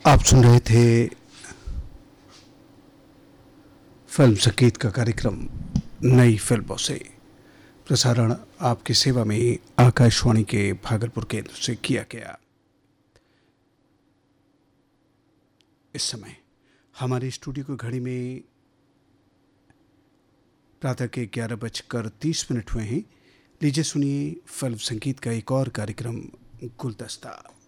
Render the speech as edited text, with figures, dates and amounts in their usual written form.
आप सुन रहे थे फिल्म संगीत का कार्यक्रम नई फिल्मों से। प्रसारण आपकी सेवा में आकाशवाणी के भागलपुर केंद्र से किया गया। इस समय हमारे स्टूडियो की घड़ी में प्रातः के 11:30 हुए हैं। लीजिए सुनिए फिल्म संगीत का एक और कार्यक्रम गुलदस्ता।